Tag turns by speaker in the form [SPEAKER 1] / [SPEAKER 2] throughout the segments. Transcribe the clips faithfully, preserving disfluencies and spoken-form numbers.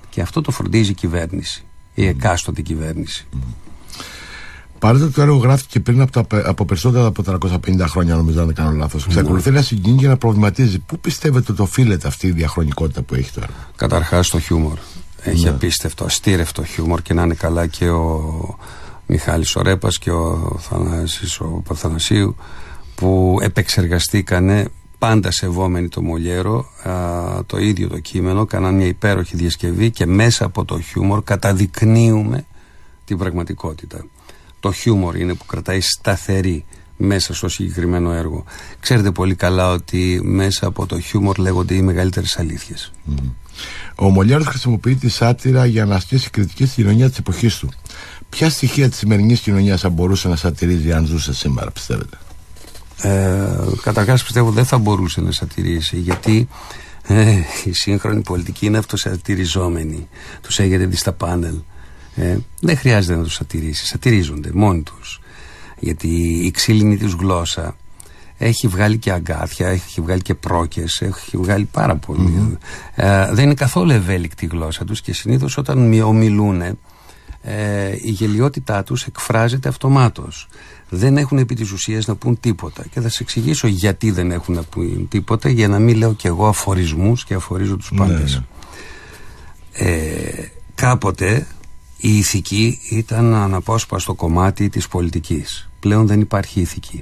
[SPEAKER 1] Και αυτό το φροντίζει η κυβέρνηση, η εκάστοτε κυβέρνηση.
[SPEAKER 2] Mm. Παρότι το έργο γράφτηκε πριν από, τα, από περισσότερα από τριακόσια πενήντα χρόνια, νομίζω, αν δεν κάνω λάθος, εξακολουθεί mm. να συγκινεί και να προβληματίζει. Πού πιστεύετε ότι οφείλεται αυτή η διαχρονικότητα που έχει τώρα?
[SPEAKER 1] Καταρχάς το χιούμορ. Έχει mm. απίστευτο, αστήρευτο χιούμορ, και να είναι καλά και ο Μιχάλης ο Ρέπας και ο Θανάσης ο Παθανασίου, που επεξεργαστήκανε, πάντα σεβόμενοι το Μολιέρο, α, το ίδιο το κείμενο, κάναν μια υπέροχη διασκευή και μέσα από το χιούμορ καταδεικνύουμε την πραγματικότητα. Το χιούμορ είναι που κρατάει σταθερή μέσα στο συγκεκριμένο έργο. Ξέρετε πολύ καλά ότι μέσα από το χιούμορ λέγονται οι μεγαλύτερες αλήθειες.
[SPEAKER 2] Mm. Ο Μολιέρος χρησιμοποιεί τη σάτυρα για να ασκήσει κριτική στη κοινωνία της εποχής του. Ποια στοιχεία της σημερινής κοινωνίας θα μπορούσε να σατυρίζει αν ζούσε σήμερα, πιστεύετε?
[SPEAKER 1] Ε, καταρχάς πιστεύω δεν θα μπορούσε να σατυρίσει, γιατί ε, η σύγχρονη πολιτική είναι αυτοσατυριζόμενη. Τους έχετε δει στα πάνελ. Ε, δεν χρειάζεται να τους σατυρίσει, σατυρίζονται μόνοι τους, γιατί η ξύλινη τους γλώσσα έχει βγάλει και αγκάθια, έχει βγάλει και πρόκες, έχει βγάλει πάρα πολύ. Mm-hmm. ε, δεν είναι καθόλου ευέλικτη η γλώσσα τους, και συνήθως όταν ομιλούν ε, η γελιότητά τους εκφράζεται αυτομάτως. Δεν έχουν επί της ουσίας να πούν τίποτα, και θα σας εξηγήσω γιατί δεν έχουν να πούν τίποτα, για να μην λέω κι εγώ αφορισμούς και αφορίζω τους πάντες. Mm-hmm. ε, κάποτε η ηθική ήταν αναπόσπαστο κομμάτι της πολιτικής. Πλέον δεν υπάρχει ηθική.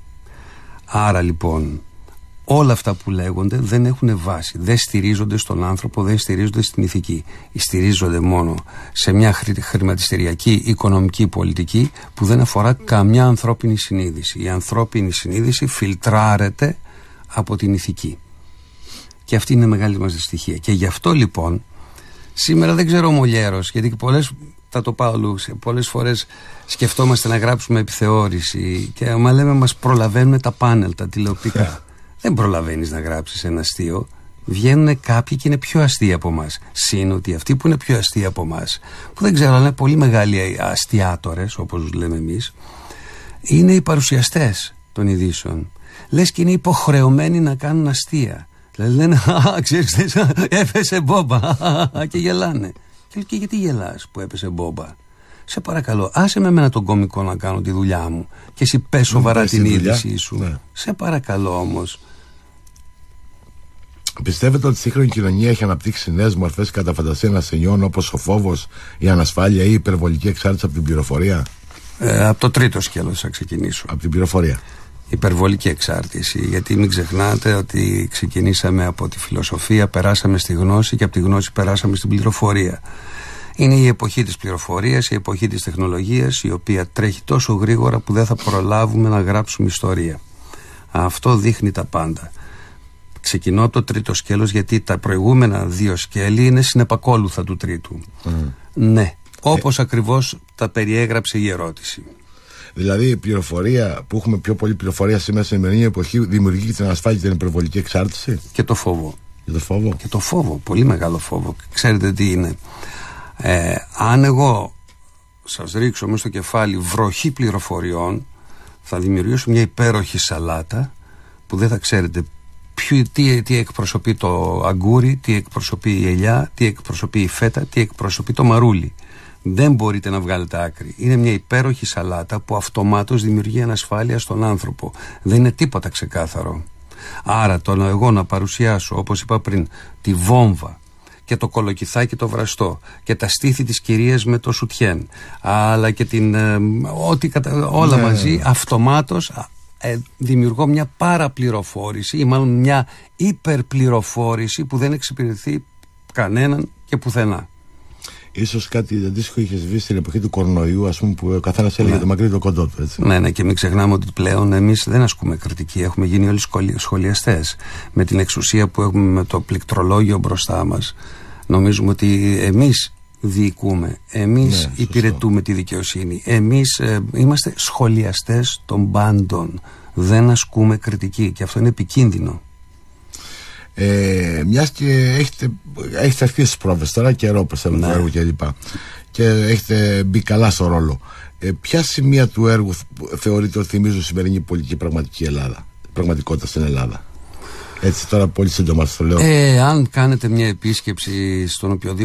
[SPEAKER 1] Άρα λοιπόν όλα αυτά που λέγονται δεν έχουν βάση, δεν στηρίζονται στον άνθρωπο, δεν στηρίζονται στην ηθική. Στηρίζονται μόνο σε μια χρηματιστηριακή οικονομική πολιτική που δεν αφορά καμιά ανθρώπινη συνείδηση. Η ανθρώπινη συνείδηση φιλτράρεται από την ηθική. Και αυτή είναι μεγάλη μας δυστυχία. Και γι' αυτό λοιπόν σήμερα δεν ξέρω ο Μολιέρος, γιατί πολλές, θα το πάω αλλού, πολλές φορές σκεφτόμαστε να γράψουμε επιθεώρηση και άμα λέμε μας προλαβαίνουν τα πάνελ, τα τηλεοπτικά. Δεν προλαβαίνεις να γράψεις ένα αστείο. Βγαίνουν κάποιοι και είναι πιο αστείοι από εμάς. Συν ότι αυτοί που είναι πιο αστείοι από εμάς, που δεν ξέρω, αλλά είναι πολύ μεγάλοι αστιάτορες, όπως τους λέμε εμείς, είναι οι παρουσιαστές των ειδήσεων. Λες και είναι υποχρεωμένοι να κάνουν αστεία. Δηλαδή λένε, α, ξέρεις, έπεσε μπόμπα, και γελάνε. Και, και γιατί γελάς που έπεσε μπόμπα? Σε παρακαλώ, άσε με εμένα τον κωμικό να κάνω τη δουλειά μου, και εσύ πες σοβαρά την είδησή σου. Ναι. Σε παρακαλώ όμως.
[SPEAKER 2] Πιστεύετε ότι η σύγχρονη κοινωνία έχει αναπτύξει νέες μορφές κατά φαντασία ασθενειών, όπως ο φόβος, η ανασφάλεια ή η υπερβολική εξάρτηση από την πληροφορία?
[SPEAKER 1] Ε, από το τρίτο σκέλος θα ξεκινήσω.
[SPEAKER 2] Από την πληροφορία.
[SPEAKER 1] Υπερβολική εξάρτηση, γιατί μην ξεχνάτε ότι ξεκινήσαμε από τη φιλοσοφία, περάσαμε στη γνώση και από τη γνώση περάσαμε στην πληροφορία. Είναι η εποχή της πληροφορίας, η εποχή της τεχνολογίας, η οποία τρέχει τόσο γρήγορα που δεν θα προλάβουμε να γράψουμε ιστορία. Αυτό δείχνει τα πάντα. Ξεκινώ από το τρίτο σκέλος, γιατί τα προηγούμενα δύο σκέλη είναι συνεπακόλουθα του τρίτου. Mm. Ναι, όπως ε... ακριβώς τα περιέγραψε η ερώτηση.
[SPEAKER 2] Δηλαδή η πληροφορία, που έχουμε πιο πολύ πληροφορία σήμερα στην σημερινή εποχή, δημιουργεί και την ανασφάλεια και την υπερβολική εξάρτηση.
[SPEAKER 1] Και το φόβο.
[SPEAKER 2] Και το φόβο.
[SPEAKER 1] Και το φόβο, πολύ μεγάλο φόβο. Ξέρετε τι είναι? Ε, αν εγώ σας ρίξω μέσα στο κεφάλι βροχή πληροφοριών, θα δημιουργήσω μια υπέροχη σαλάτα που δεν θα ξέρετε ποιο, τι, τι εκπροσωπεί το αγκούρι, τι εκπροσωπεί η ελιά, τι εκπροσωπεί η φέτα, τι εκπροσωπεί το μαρούλι. Δεν μπορείτε να βγάλετε άκρη. Είναι μια υπέροχη σαλάτα που αυτομάτως δημιουργεί ανασφάλεια στον άνθρωπο. Δεν είναι τίποτα ξεκάθαρο. Άρα το εγώ να παρουσιάσω, όπως είπα πριν, τη βόμβα και το κολοκυθάκι το βραστό και τα στήθη της κυρίας με το σουτιέν, αλλά και την, ε, ό,τι, όλα ναι. μαζί, αυτομάτως ε, δημιουργώ μια παραπληροφόρηση ή μάλλον μια υπερπληροφόρηση που δεν εξυπηρετεί κανέναν και πουθενά.
[SPEAKER 2] Ίσως κάτι αντίστοιχο είχε βγει στην εποχή του κορονοϊού, ας πούμε, που ο καθένας έλεγε ναι. το μακρύ το κοντό του. Έτσι.
[SPEAKER 1] Ναι, ναι, και μην ξεχνάμε ότι πλέον εμείς δεν ασκούμε κριτική. Έχουμε γίνει όλοι σχολιαστές. Με την εξουσία που έχουμε, με το πληκτρολόγιο μπροστά μας, νομίζουμε ότι εμείς διοικούμε, εμείς ναι, υπηρετούμε τη δικαιοσύνη. Εμείς ε, είμαστε σχολιαστές των πάντων. Δεν ασκούμε κριτική, και αυτό είναι επικίνδυνο.
[SPEAKER 2] Ε, μιας και έχετε, έχετε αρχίσει τις πρόβες τώρα, καιρό πιστεύω ναι. το έργο και λοιπά, και έχετε μπει καλά στο ρόλο, ε, ποια σημεία του έργου θεωρείτε ότι θυμίζουν σημερινή πολιτική πραγματική Ελλάδα, πραγματικότητα στην Ελλάδα? Έτσι τώρα πολύ σύντομα σας το λέω.
[SPEAKER 1] ε, Αν κάνετε μια επίσκεψη στον οποιοδήποτε